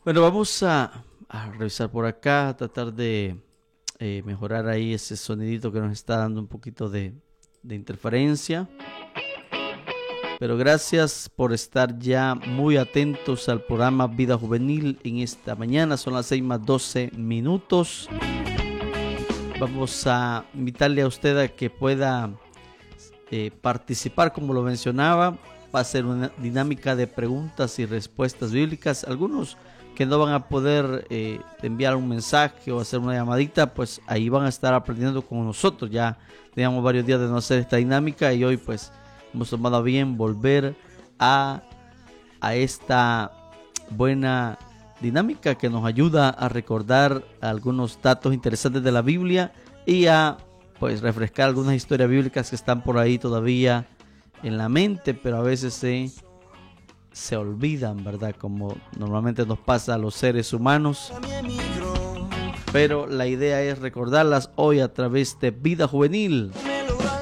Bueno, vamos a revisar por acá, a tratar de mejorar ahí ese sonidito que nos está dando un poquito de interferencia. Pero gracias por estar ya muy atentos al programa Vida Juvenil en esta mañana. Son las 6:12. Vamos a invitarle a usted a que pueda participar, como lo mencionaba. Va a ser una dinámica de preguntas y respuestas bíblicas. Algunos que no van a poder enviar un mensaje o hacer una llamadita, pues ahí van a estar aprendiendo con nosotros. Ya teníamos varios días de no hacer esta dinámica y hoy pues hemos tomado a bien volver a esta buena dinámica que nos ayuda a recordar algunos datos interesantes de la Biblia y a pues refrescar algunas historias bíblicas que están por ahí todavía en la mente, pero a veces se olvidan, ¿verdad? Como normalmente nos pasa a los seres humanos. Pero la idea es recordarlas hoy a través de Vida Juvenil.